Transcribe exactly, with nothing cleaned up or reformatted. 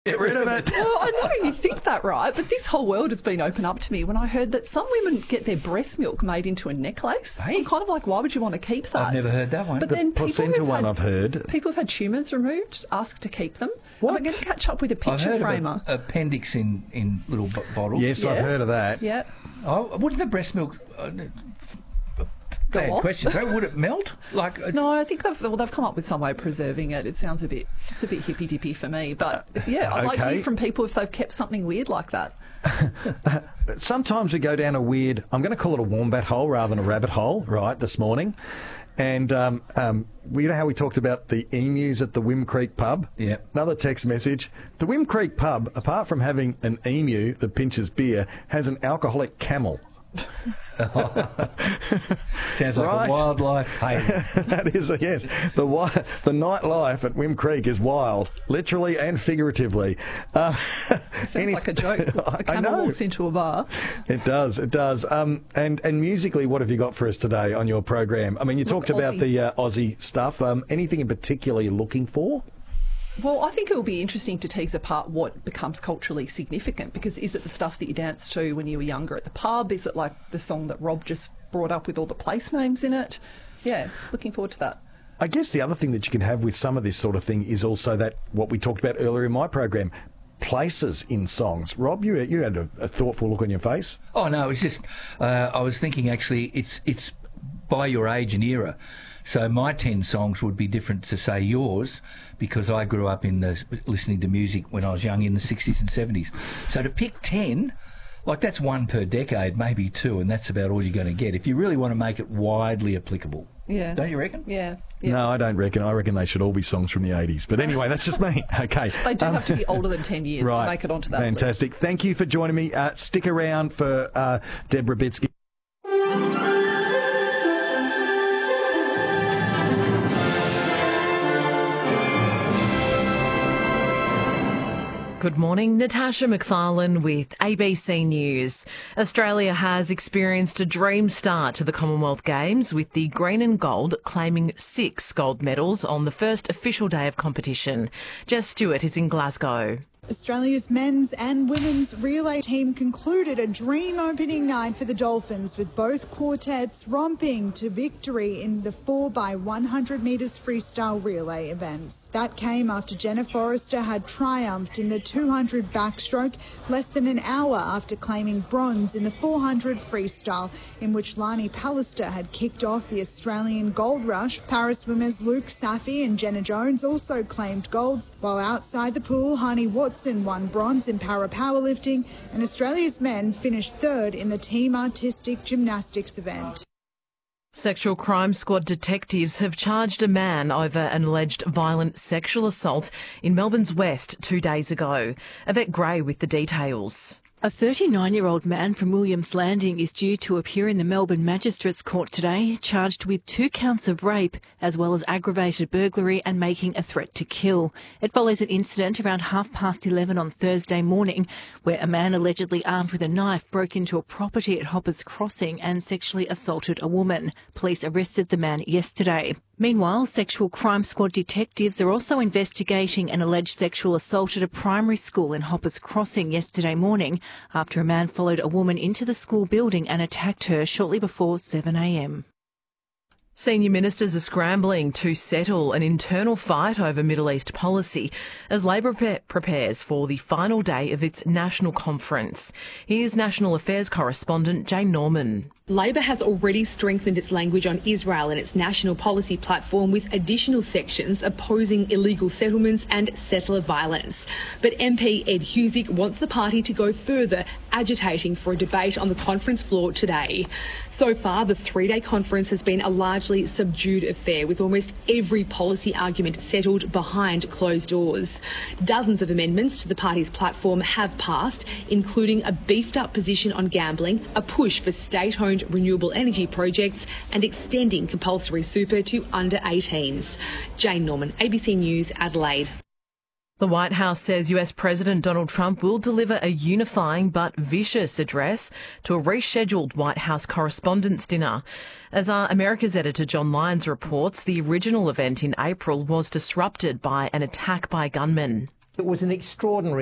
Get rid of it. Well, I know you think that, right? But this whole world has been opened up to me when I heard that some women get their breast milk made into a necklace. Hey. I'm kind of like, why would you want to keep that? I've never heard that one. But The then people placenta who've one had, I've heard. People have had tumours removed, asked to keep them. What? I'm going to catch up with a I've picture heard framer. of a, appendix in, in little b- bottles. Yes, I've Yeah. heard of that. Yeah. Oh, wouldn't the breast milk... Uh, Go bad off? question. But would it melt? Like it's- No, I think they've well, they've come up with some way of preserving it. It sounds a bit it's a bit hippy dippy for me, but yeah, I'd like to Okay. hear from people if they've kept something weird like that. Sometimes we go down a weird, I'm going to call it a wombat hole rather than a rabbit hole, right, this morning. And um, um, you know how we talked about the emus at the Wim Creek pub? Yeah. Another text message. The Wim Creek pub, apart from having an emu that pinches beer, has an alcoholic camel. Sounds like Right. a wildlife haven. That is, a, yes. The wi- the nightlife at Wim Creek is wild, literally and figuratively. Uh, Sounds any- like a joke. I A camel know. walks into a bar. It does, it does. Um, and, and musically, what have you got for us today on your program? I mean, you Look, talked about Aussie. the uh, Aussie stuff. Um, anything in particular you're looking for? Well, I think it will be interesting to tease apart what becomes culturally significant, because is it the stuff that you danced to when you were younger at the pub? Is it like the song that Rob just brought up with all the place names in it? Yeah, looking forward to that. I guess the other thing that you can have with some of this sort of thing is also that what we talked about earlier in my program, places in songs. Rob, you you had a, a thoughtful look on your face. Oh no, it's just uh, I was thinking actually it's it's by your age and era. So my ten songs would be different to say yours, because I grew up in the listening to music when I was young in the sixties and seventies. So to pick ten, like that's one per decade, maybe two, and that's about all you're going to get if you really want to make it widely applicable. Yeah. Don't you reckon? Yeah. yeah. No, I don't reckon. I reckon they should all be songs from the eighties. But anyway, that's just me. Okay. They do Um, have to be older than ten years right. to make it onto that list. Fantastic. Thank you for joining me. Uh, stick around for uh, Deborah Bitsky. Good morning, Natasha McFarlane with A B C News. Australia has experienced a dream start to the Commonwealth Games, with the green and gold claiming six gold medals on the first official day of competition. Jess Stewart is in Glasgow. Australia's men's and women's relay team concluded a dream opening night for the Dolphins, with both quartets romping to victory in the four by one hundred metres freestyle relay events. That came after Jenna Forrester had triumphed in the two hundred backstroke less than an hour after claiming bronze in the four hundred freestyle, in which Lani Pallister had kicked off the Australian gold rush. Para swimmers Luke Safi and Jenna Jones also claimed golds, while outside the pool, Hani Watson won bronze in para powerlifting, and Australia's men finished third in the team artistic gymnastics event. Sexual crime squad detectives have charged a man over an alleged violent sexual assault in Melbourne's West two days ago. Yvette Gray with the details. A thirty-nine-year-old man from Williams Landing is due to appear in the Melbourne Magistrates Court today, charged with two counts of rape, as well as aggravated burglary and making a threat to kill. It follows an incident around half past eleven on Thursday morning, where a man allegedly armed with a knife broke into a property at Hoppers Crossing and sexually assaulted a woman. Police arrested the man yesterday. Meanwhile, sexual crime squad detectives are also investigating an alleged sexual assault at a primary school in Hoppers Crossing yesterday morning, after a man followed a woman into the school building and attacked her shortly before seven a m. Senior ministers are scrambling to settle an internal fight over Middle East policy as Labor pre- prepares for the final day of its national conference. Here's National Affairs correspondent Jane Norman. Labor has already strengthened its language on Israel in its national policy platform, with additional sections opposing illegal settlements and settler violence. But M P Ed Husick wants the party to go further, agitating for a debate on the conference floor today. So far, the three-day conference has been a largely subdued affair, with almost every policy argument settled behind closed doors. Dozens of amendments to the party's platform have passed, including a beefed-up position on gambling, a push for state-owned renewable energy projects, and extending compulsory super to under eighteens. Jane Norman, A B C News, Adelaide. The White House says U S President Donald Trump will deliver a unifying but vicious address to a rescheduled White House Correspondents' Dinner. As our America's editor John Lyons reports, the original event in April was disrupted by an attack by gunmen. It was an extraordinary